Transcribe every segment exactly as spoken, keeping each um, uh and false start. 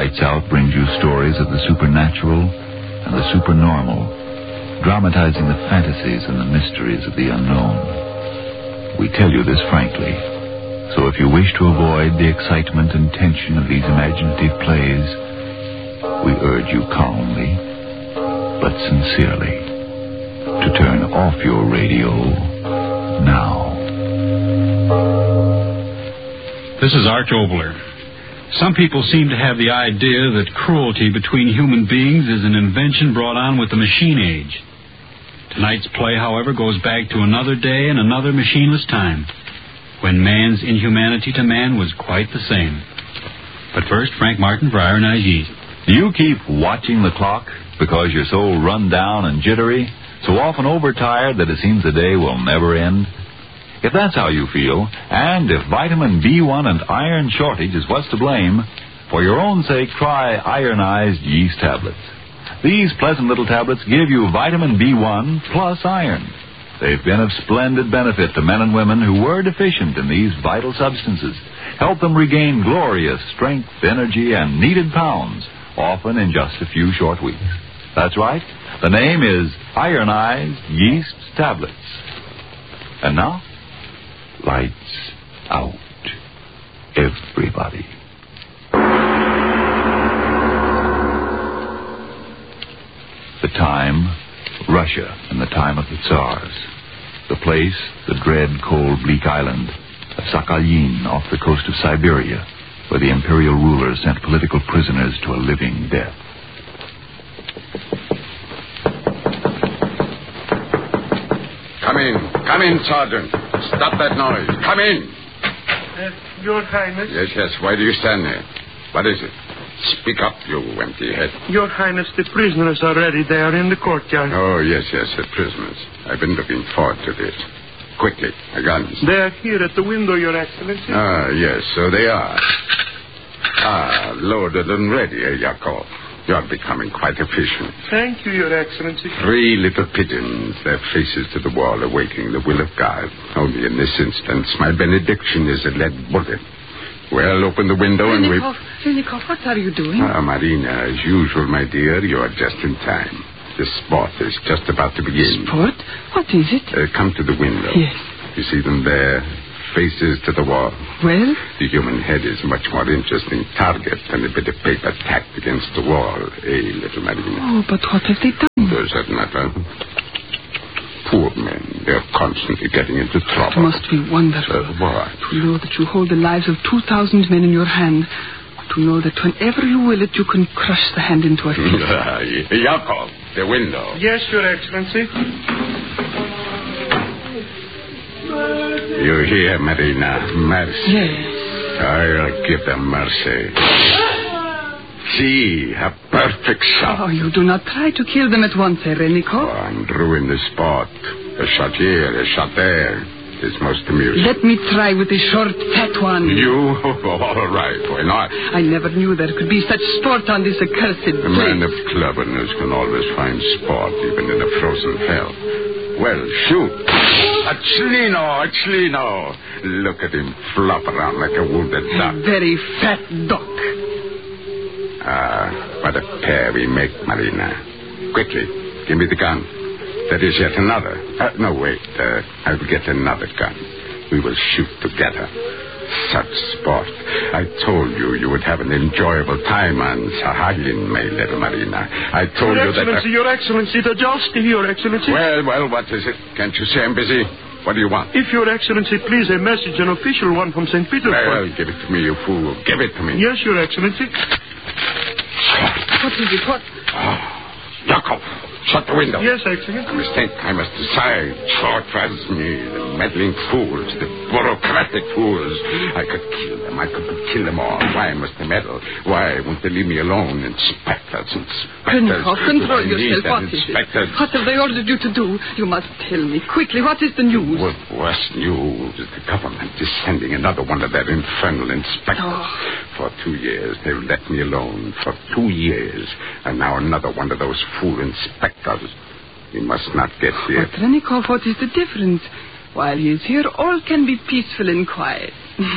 Lights Out brings you stories of the supernatural and the supernormal, dramatizing the fantasies and the mysteries of the unknown. We tell you this frankly, so if you wish to avoid the excitement and tension of these imaginative plays, we urge you calmly, but sincerely, to turn off your radio now. This is Arch Obler. Some people seem to have the idea that cruelty between human beings is an invention brought on with the machine age. Tonight's play, however, goes back to another day and another machineless time, when man's inhumanity to man was quite the same. But first, Frank Martin for Iron Eyes Yeast. Do you keep watching the clock because you're so run down and jittery, so often overtired that it seems the day will never end? If that's how you feel, and if vitamin B one and iron shortage is what's to blame, for your own sake, try ironized yeast tablets. These pleasant little tablets give you vitamin B one plus iron. They've been of splendid benefit to men and women who were deficient in these vital substances. Help them regain glorious strength, energy, and needed pounds, often in just a few short weeks. That's right. The name is Ironized Yeast Tablets. And now, lights out, everybody. The time, Russia in the time of the Tsars. The place, the dread, cold, bleak island of Sakhalin off the coast of Siberia, where the imperial rulers sent political prisoners to a living death. Come in. Come in, Sergeant. Stop that noise. Come in. Uh, Your Highness. Yes, yes. Why do you stand there? What is it? Speak up, you empty head. Your Highness, the prisoners are ready. They are in the courtyard. Oh, yes, yes, the prisoners. I've been looking forward to this. Quickly, the guns. They are here at the window, Your Excellency. Ah, yes, so they are. Ah, loaded and ready, eh, Yakov? You're becoming quite efficient. Thank you, Your Excellency. Three little pigeons, their faces to the wall, awaiting the will of God. Only in this instance, my benediction is a lead bullet. Well, open the window and we... Renikov, what are you doing? Ah, Marina, as usual, my dear, you are just in time. The sport is just about to begin. Sport? What is it? Uh, come to the window. Yes. You see them there, faces to the wall. Well? The human head is much more interesting target than a bit of paper tacked against the wall, eh, little Marina? Oh, but what have they done? Does that matter? Poor men, they're constantly getting into trouble. It must be wonderful. Uh, what? To know that you hold the lives of two thousand men in your hand. To know that whenever you will it, you can crush the hand into a fist. Yakov, the window. Yes, Your Excellency. You hear, Marina? Mercy. Yes. I'll give them mercy. See, a perfect shot. Oh, you do not try to kill them at once, eh, Renikov? Oh, and ruin the spot. A shot here, a shot there. It's most amusing. Let me try with the short, fat one. You? All right, why not? I never knew there could be such sport on this accursed place. A man of cleverness can always find sport, even in a frozen hell. Well, shoot. A Chlino, a Chlino. Look at him flop around like a wounded duck. A very fat duck. Ah, what a pair we make, Marina. Quickly, give me the gun. There is yet another. Uh, no, wait. Uh, I will get another gun. We will shoot together. Such sport. I told you you would have an enjoyable time on Sakhalin, my little Marina. I told Your you that... Excellency, I... Your Excellency, the jousting, Your Excellency. Well, well, what is it? Can't you say I'm busy? What do you want? If Your Excellency please, a message, an official one from Saint Petersburg. Well, give it to me, you fool. Give it to me. Yes, Your Excellency. What is it? What? Oh, Yakov, shut the window. Yes, Excellency. A mistake. I must decide. Short me, the meddling fools, the bureaucratic fools. I could kill them. I could kill them all. Why must they meddle? Why won't they leave me alone? Inspectors, inspectors. Renikov, control yourself. What is inspectors. it? What have they ordered you to do? You must tell me quickly. What is the news? What worse news is the government is sending another one of their infernal inspectors. Oh. For two years, they've let me alone. For two years. And now another one of those fool inspectors. We must not get here. But, Renikov, what is the difference? While he is here, all can be peaceful and quiet.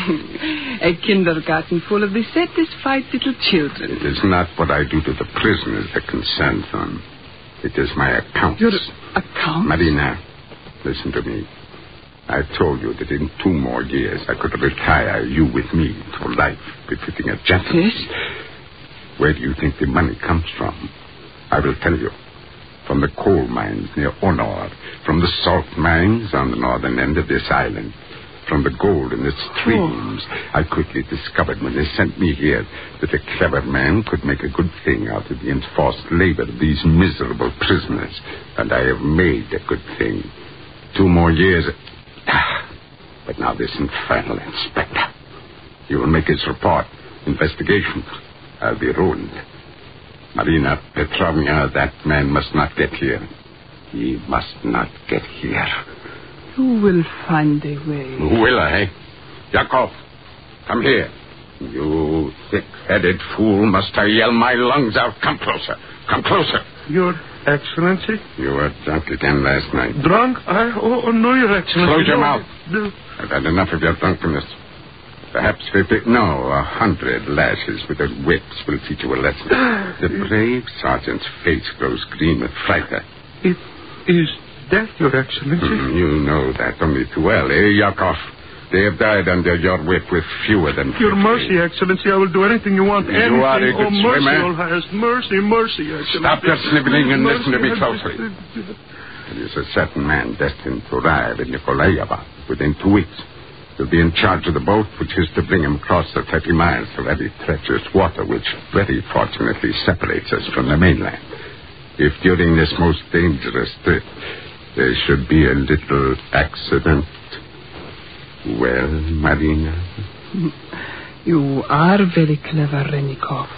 A kindergarten full of the satisfied little children. It is not what I do to the prisoners that concerns them. It is my accounts. Your accounts? Marina, listen to me. I told you that in two more years I could retire you with me to life befitting a gentleman. Yes? Where do you think the money comes from? I will tell you. From the coal mines near Honor, from the salt mines on the northern end of this island, from the gold in the streams. Oh. I quickly discovered when they sent me here that a clever man could make a good thing out of the enforced labor of these miserable prisoners. And I have made a good thing. Two more years. But now this infernal inspector. He will make his report. Investigation. I'll be ruined. Marina Petrovna, that man must not get here. He must not get here. You will find a way. Will I? Yakov, come here. You thick-headed fool. Must I yell my lungs out? Come closer. Come closer. Your Excellency? You were drunk again last night. Drunk? I... Oh, oh no, Your Excellency. Close your no, mouth. No. I've had enough of your drunkenness. Perhaps fifty, no, a hundred lashes with the whips will teach you a lesson. The brave sergeant's face grows green with fright. It is death, Your Excellency. Mm, you know that only too well, eh, Yakov? They have died under your whip with fewer than fifty. Your mercy, Excellency. I will do anything you want. You anything. are a good oh, mercy, swimmer. All highest. Mercy, mercy, Excellency. Stop your sniveling and mercy, listen to me mercy. closely. There is a certain man destined to arrive in Nikolaeva within two weeks. He'll be in charge of the boat which is to bring him across the thirty miles of very treacherous water which very fortunately separates us from the mainland. If during this most dangerous trip there should be a little accident, well, Marina? You are very clever, Renikov.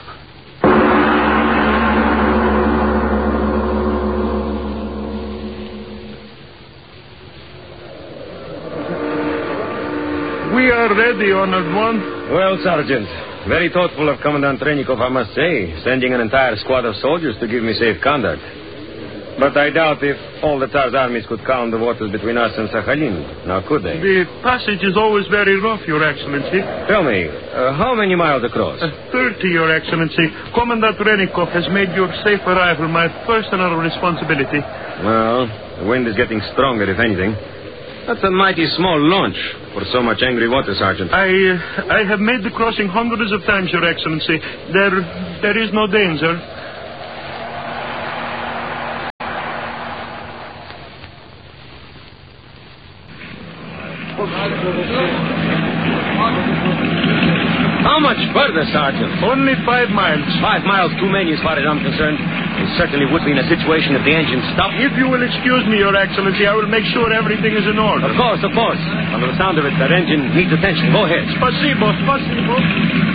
We are ready, Honored One. Well, Sergeant, very thoughtful of Commandant Trenikov, I must say, sending an entire squad of soldiers to give me safe conduct. But I doubt if all the Tsar's armies could calm the waters between us and Sakhalin. Now, could they? The passage is always very rough, Your Excellency. Tell me, uh, how many miles across? Uh, Thirty, Your Excellency. Commandant Renikov has made your safe arrival my personal responsibility. Well, the wind is getting stronger, if anything. That's a mighty small launch for so much angry water, Sergeant. I uh, I have made the crossing hundreds of times, Your Excellency. There, there is no danger. How much further, Sergeant? Only five miles. Five miles too many as far as I'm concerned. We certainly would be in a situation if the engine stopped. If you will excuse me, Your Excellency, I will make sure everything is in order. Of course, of course. From the sound of it, that engine needs attention. Go ahead. Спасибо, спасибо.